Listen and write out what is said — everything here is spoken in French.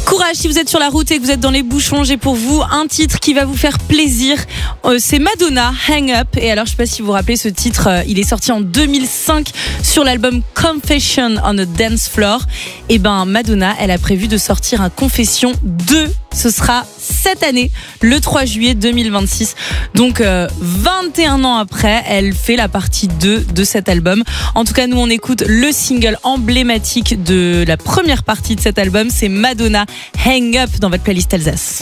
Courage si vous êtes sur la route et que vous êtes dans les bouchons. J'ai pour vous un titre qui va vous faire plaisir. C'est Madonna, Hang Up. Et alors, je ne sais pas si vous vous rappelez ce titre. Il est sorti en 2005 sur l'album Confession on a Dance Floor. Et ben, Madonna, elle a prévu de sortir un Confession 2. Ce sera cette année, le 3 juillet 2026. Donc, 21 ans après, elle fait la partie 2 de cet album. En tout cas, nous, on écoute le single emblématique de la première partie de cet album. C'est Madonna, Hang Up dans votre playlist Alsace.